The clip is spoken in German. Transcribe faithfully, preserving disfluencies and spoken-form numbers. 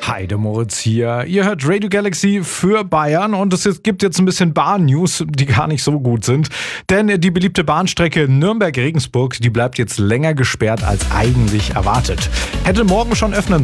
Hi, der Moritz hier. Ihr hört Radio Galaxy für Bayern und es gibt jetzt ein bisschen Bahn-News, die gar nicht so gut sind. Denn die beliebte Bahnstrecke Nürnberg-Regensburg, die bleibt jetzt länger gesperrt als eigentlich erwartet. Hätte morgen schon öffnen